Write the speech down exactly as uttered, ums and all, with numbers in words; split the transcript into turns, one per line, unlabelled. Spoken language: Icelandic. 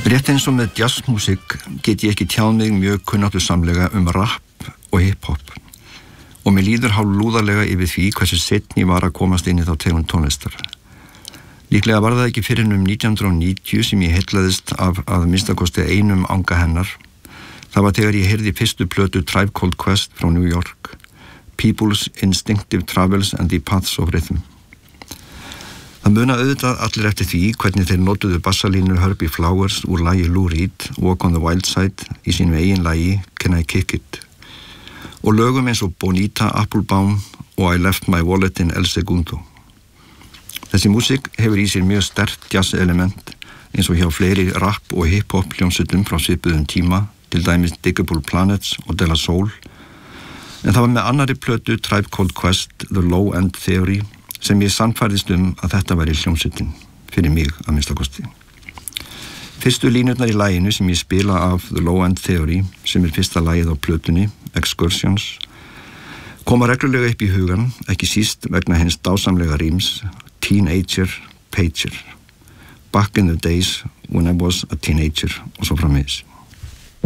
Rétt eins og með jazzmusik get ég ekki tjáð mig mjög kunnáttusamlega um rap og hip-hop og mér líður hálf lúðarlega yfir því hversu seinni var að komast inn í þá tegund tónlistar. Líklega var það ekki fyrr en um nítján hundruð níutíu sem ég heillaðist af að minnstakosti einum anga hennar. Það var þegar ég heyrði fyrstu plötu Tribe Called Quest frá New York, People's Instinctive Travels and the Paths of Rhythm. Það muna auðvitað allir eftir því hvernig þeir notuðu bassalínu Herbie Flowers úr lagi Lou Reed, Walk on the Wild Side, í sínu eigin lagi Can I Kick It? Og lögum eins og Bonita Applebaum og I Left My Wallet in El Segundo. Þessi músík hefur í sér mjög sterkt jazz-element eins og hjá fleiri rap- og hip-hop hljómsveitum frá svipuðum tíma, til dæmis Digable Planets og De La Soul, en það var með annarri plötu Tribe Called Quest, The Low End Theory, sem ég sannfærðist um að þetta væri hljómsveitin, fyrir mig að minnstakosti. Fyrstu línurnar í laginu sem ég spila af The Low End Theory, sem er fyrsta lagið á plötunni, Excursions, koma reglulega upp í hugan, ekki síst vegna hins dásamlega ríms, Teenager, Pager, Back in the days when I was a teenager, og svo framvegis.